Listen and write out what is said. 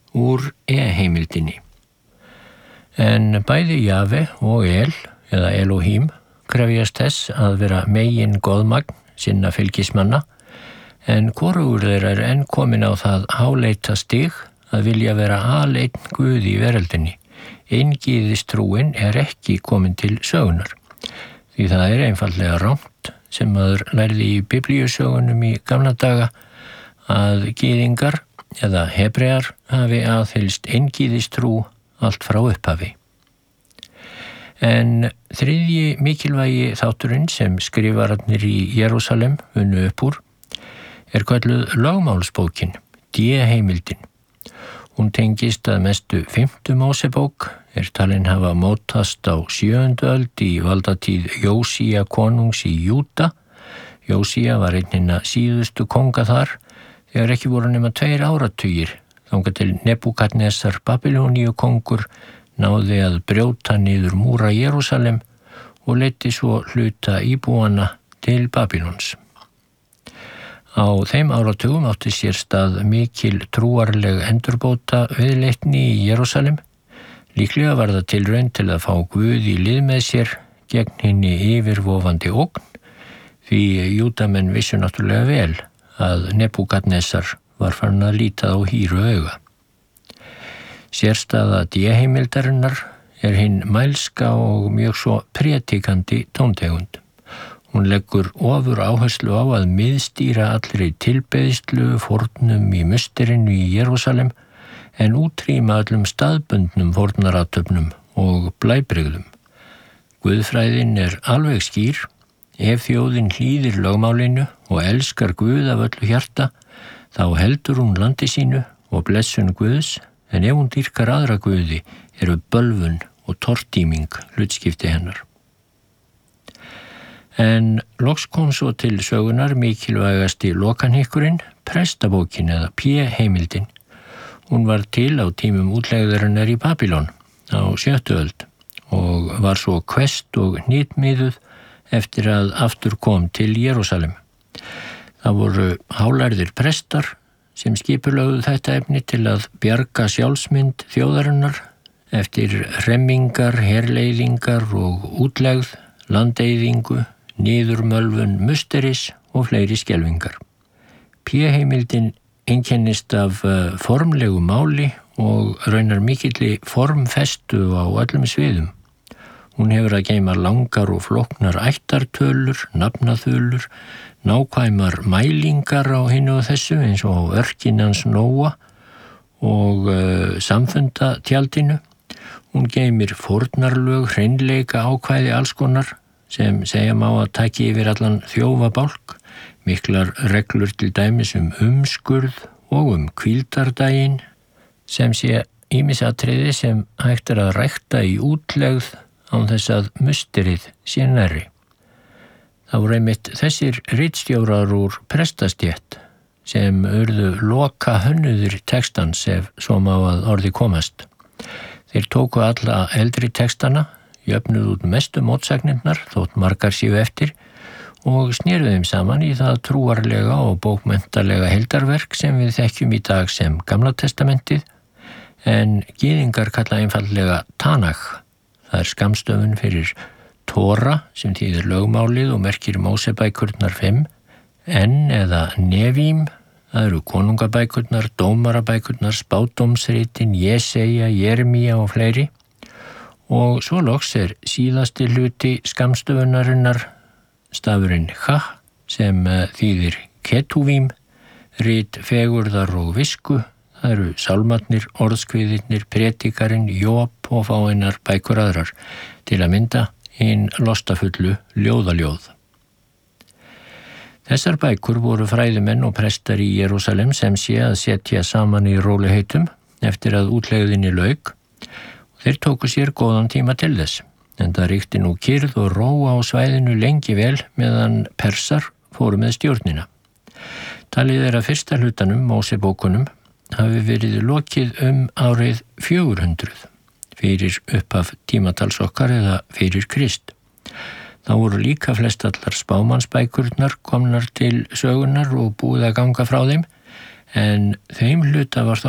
úr heimildinni. En bæði Jave og eða Elohim krefjast þess að vera megin goðmagn sinna fylgismanna, en hvorugur þeirra enn komin á það háleita stig að vilja vera aleinn Guð í veröldinni. Eingyðistrúin ekki komin til sögunar, því það einfaldlega rangt sem maður lærði í biblíusögunum í gamla daga að gyðingar eða hebrear hafi aðhyllst eingyðistrú allt frá upphafi. En þriðji mikilvægi þátturinn sem skrifararnir í Jerúsalem unnu upp úr kölluð lögmálsbókin, heimildin. Hún tengist að mestu 5. Mósebók, talin hafa mótast á 7. öld í valdatíð Jósía konungs í Júda. Jósía var einn hinna síðustu konga þar, þegar ekki voru nema 2 áratugir, þangað til Nebúkadnesar Babylóníu kongur náði að brjóta niður múra Jerúsalem og leiddi svo hluta íbúana til Babylons. Á þeim áratugum átti sér stað mikil trúarleg endurbóta viðleitni í Jerúsalem. Líklega var það tilraun til að fá Guð í lið með sér gegn hinni yfirvofandi ógn, því Júdamenn vissu náttúrulega vel að Nebúkadnesar var farin að líta á hýru auga. Sérstaða heimildarinnar hinn mælska og mjög svo prédikandi tóntegund. Hún leggur ofur áherslu á að miðstýra allri tilbeðslu fórnum í musterinu í Jerúsalem, en útrýma öllum staðbundnum fórnarathöfnum og blæbrigðum. Guðfræðin alveg skýr. Ef þjóðin hlýðir lögmálinu og elskar Guð af öllu hjarta, þá heldur hún landi sínu og blessun Guðs, en ef hún dýrkar aðra guði bölvun og tortíming hlutskipti hennar. En loks kom svo til sögunar mikilvægasti lokanhykkurinn, prestabókin eða heimildin. Hún var til á tímum útlegðarinnar í Babylon á 7. öld og var svo hvesst og hnitmiðuð eftir að aftur kom til Jerúsalem. Það voru hálærðir prestar sem skipulögðu þetta efni til að bjarga sjálfsmynd þjóðarinnar eftir hremmingar, herleiðingar og útlegð, landeyðingu, niðurmölvun musteris og fleiri skelfingar. Heimildin einkennist af formlegu máli og raunar mikilli formfestu á öllum sviðum. Hún hefur að geyma langar og flóknar ættartölur, nafnaþulur, nákvæmar mælingar á hinu og þessu eins og örkinans Nóa og samfundatjaldinu. Hún geymir fórnarlög, hreinleika ákvæði alls konar sem segja má að taki yfir allan þjófabálk, miklar reglur til dæmis umskurð og hvíldardaginn, sem sé ýmis atriði sem hægt að rækta í útlegð án þess að musterið sé nærri. Það voru einmitt þessir ritstjórar úr prestastétt sem urðu loka hönnuðir textans ef svo má að orði komast. Þeir tóku alla eldri textana, jöfnuðu út mestu mótsagnirnar þótt margar séu eftir og snéru þeim saman í það trúarlega og bókmenntalega heildarverk sem við þekkjum í dag sem Gamla testamentið, en gyðingar kalla einfaldlega Tanakh. Það skammstöfun fyrir Tóra sem þýðir lögmálið og merkir Mósebækurnar 5, eða Nevím, það eru konungabækurnar, dómarabækurnar, spádómsritin, Jesaja, Jeremía og fleiri. Og svo loks síðasti hluti skammstöfunarinnar stafurinn Cha sem þýðir Ketuvím, rit fegurðar og visku. Það eru sálmarnir, orðskviðirnir, predikarinn, Jóab og fáeinar bækur aðrar, til að mynda hinn lostafullu ljóðaljóð. Þessar bækur voru fræðimenn og prestar í Jerúsalem sem sé að setja saman í róliheitum eftir að útlegðinni lauk. Þeir tóku sér góðan tíma til þess, en það ríkti nú kyrrð og ró á svæðinu lengi vel meðan persar fóru með stjórnina. Talið að fyrsta hlutanum, Mósebókunum, hafi verið lokið árið 400 fyrir upphaf tímatals okkar eða fyrir Krist. Þá voru líka flestallar spámannsbækurnar komnar til sögunar og búið að ganga frá þeim, en þeim hluta var þá